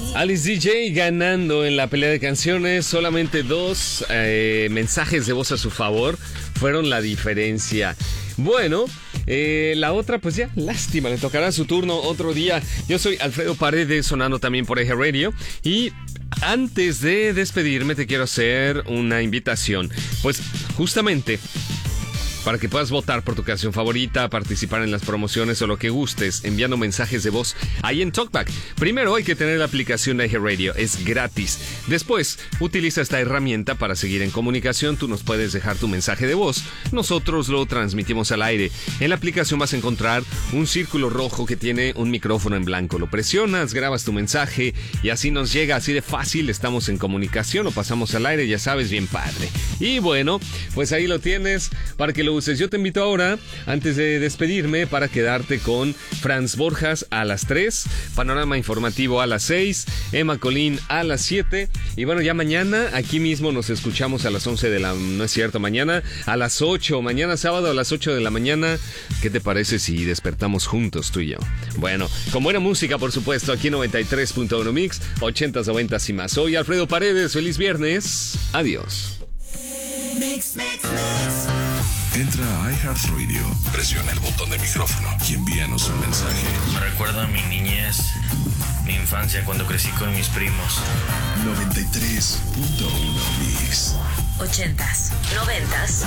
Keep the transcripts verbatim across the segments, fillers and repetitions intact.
Alice D J ganando en la pelea de canciones. Solamente dos eh, mensajes de voz a su favor fueron la diferencia. Bueno, eh, la otra pues ya, lástima, le tocará su turno otro día. Yo soy Alfredo Paredes, sonando también por Eje Radio. Y antes de despedirme te quiero hacer una invitación. Pues justamente para que puedas votar por tu canción favorita, participar en las promociones o lo que gustes, enviando mensajes de voz ahí en Talkback. Primero hay que tener la aplicación de Eje Radio, es gratis. Después, utiliza esta herramienta para seguir en comunicación. Tú nos puedes dejar tu mensaje de voz, nosotros lo transmitimos al aire. En la aplicación vas a encontrar un círculo rojo que tiene un micrófono en blanco. Lo presionas, grabas tu mensaje y así nos llega, así de fácil. Estamos en comunicación, lo pasamos al aire, ya sabes, bien padre. Y bueno, pues ahí lo tienes para que lo uses. Yo te invito ahora, antes de despedirme, para quedarte con Franz Borjas a las tres, Panorama Informativo a las seis, Emma Colín a las siete, y bueno, ya mañana aquí mismo nos escuchamos a las once de la... no es cierto, mañana a las ocho, mañana sábado a las ocho de la mañana. ¿Qué te parece si despertamos juntos tú y yo? Bueno, con buena música, por supuesto, aquí en noventa y tres punto uno Mix, ochentas, noventas y más. Soy Alfredo Paredes, feliz viernes, adiós. Mix, mix, mix. Entra a iHeartRadio, presiona el botón de micrófono y envíanos un mensaje. Me recuerda a mi niñez, mi infancia cuando crecí con mis primos. noventa y tres punto uno Mix. Ochentas, noventas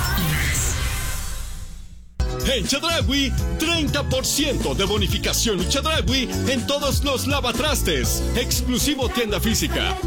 y más. En Chedraui, treinta por ciento de bonificación y Chedraui en todos los lavatrastes. Exclusivo tienda física.